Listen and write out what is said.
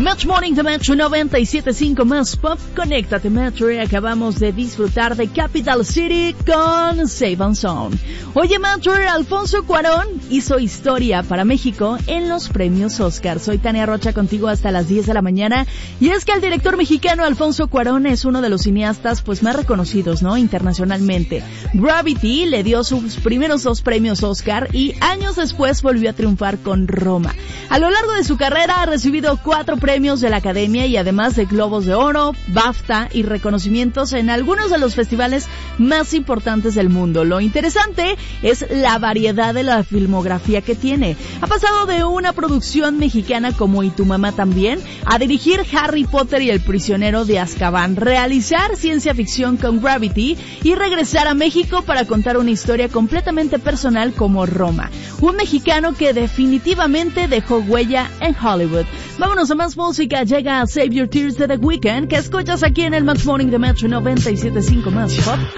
Match Morning de Metro 97.5 más pop. Conéctate Metro, y acabamos de disfrutar de Capital City con Save and Sound. Oye Metro, Alfonso Cuarón hizo historia para México en los premios Oscar. Soy Tania Rocha contigo hasta las 10 de la mañana. Y es que el director mexicano Alfonso Cuarón es uno de los cineastas pues más reconocidos, ¿no? Internacionalmente. Gravity le dio sus primeros 2 premios Oscar y años después volvió a triunfar con Roma. A lo largo de su carrera ha recibido 4 premios de la Academia y además de Globos de Oro, BAFTA y reconocimientos en algunos de los festivales más importantes del mundo. Lo interesante es la variedad de la filmografía que tiene. Ha pasado de una producción mexicana como Y tu mamá también, a dirigir Harry Potter y el prisionero de Azkaban, realizar ciencia ficción con Gravity y regresar a México para contar una historia completamente personal como Roma. Un mexicano que definitivamente dejó huella en Hollywood. Vámonos a más música. Llega a Save Your Tears de The Weeknd, que escuchas aquí en el Match Morning de Metro 97.5 más pop.